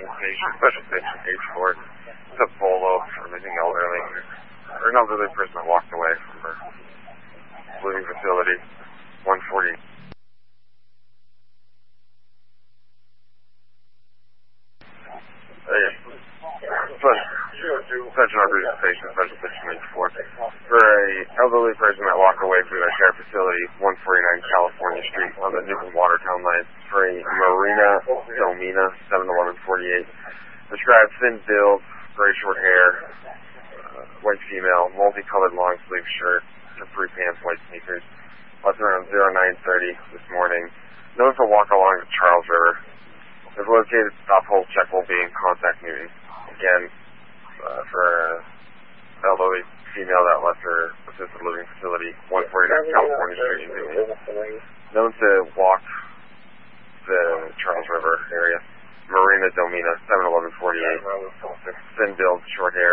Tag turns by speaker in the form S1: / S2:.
S1: patient, special patient, H4. It's a bolo for missing elderly. Or an elderly person that walked away from her living facility, 140. Such an operating patient, special patient H4. For a elderly person that walked away from their care facility, 149 California Street on the Newton Watertown line. For a Marina Domina, 71148. Described thin build, gray short hair, white female, multicolored long sleeve shirt, capri pants, white sneakers. Left around 0930 this morning. Known for walk along the Charles River. Is located stop hold check will be in contact Newton. Again, for elderly female that left her assisted living facility, 149 California Street in Newton. Known to walk the Charles River area. Marina Domina, 71148. Thin build, short hair.